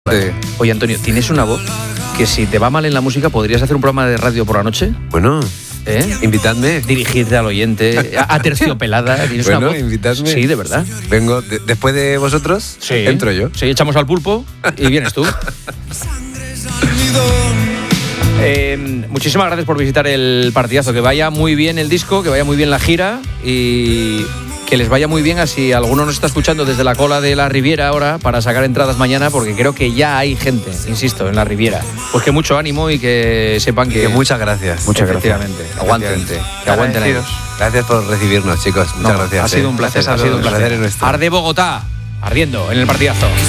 Oye, Antonio, ¿tienes una voz que si te va mal en la música podrías hacer un programa de radio por la noche? Bueno, invitadme. Dirigirte al oyente, aterciopelada. ¿Tienes una voz? Invitadme. Sí, de verdad. Vengo, después de vosotros, entro yo. Sí, echamos al pulpo y vienes tú. Muchísimas gracias por visitar el partidazo. Que vaya muy bien el disco, que vaya muy bien la gira y que les vaya muy bien. Así alguno nos está escuchando desde la cola de la Riviera ahora para sacar entradas mañana, porque creo que ya hay gente, insisto, en la Riviera. Pues que mucho ánimo y que sepan que muchas gracias. Muchas gracias. Aguanten. Que aguanten ellos. Gracias por recibirnos, chicos. Muchas gracias. Ha sido un placer. Ha sido un placer nuestro. Arde Bogotá, ardiendo en el partidazo.